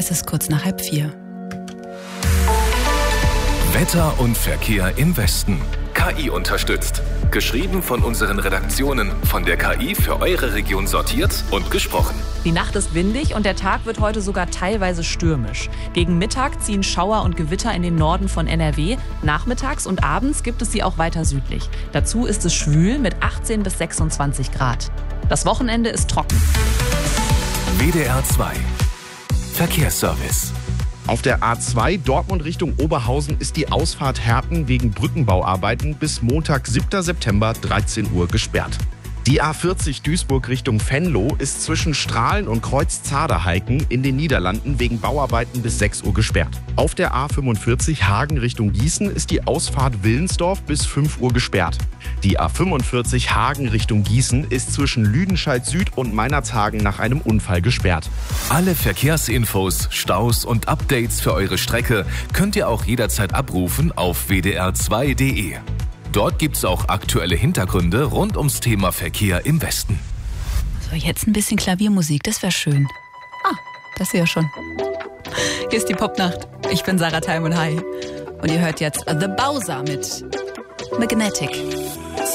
Es ist kurz nach 3:30. Wetter und Verkehr im Westen. KI unterstützt. Geschrieben von unseren Redaktionen, von der KI für eure Region sortiert und gesprochen. Die Nacht ist windig und der Tag wird heute sogar teilweise stürmisch. Gegen Mittag ziehen Schauer und Gewitter in den Norden von NRW. Nachmittags und abends gibt es sie auch weiter südlich. Dazu ist es schwül mit 18 bis 26 Grad. Das Wochenende ist trocken. WDR 2 Verkehrsservice. Auf der A2 Dortmund Richtung Oberhausen ist die Ausfahrt Herten wegen Brückenbauarbeiten bis Montag, 7. September, 13 Uhr gesperrt. Die A40 Duisburg Richtung Venlo ist zwischen Strahlen und Kreuz Zaderheiken in den Niederlanden wegen Bauarbeiten bis 6 Uhr gesperrt. Auf der A45 Hagen Richtung Gießen ist die Ausfahrt Willensdorf bis 5 Uhr gesperrt. Die A45 Hagen Richtung Gießen ist zwischen Lüdenscheid Süd und Meinerzhagen nach einem Unfall gesperrt. Alle Verkehrsinfos, Staus und Updates für eure Strecke könnt ihr auch jederzeit abrufen auf wdr2.de. Dort gibt's auch aktuelle Hintergründe rund ums Thema Verkehr im Westen. So, jetzt ein bisschen Klaviermusik, das wäre schön. Das ist ja schon. Hier ist die Popnacht. Ich bin Sarah Time und Hi. Und ihr hört jetzt The Bowser mit Magnetic.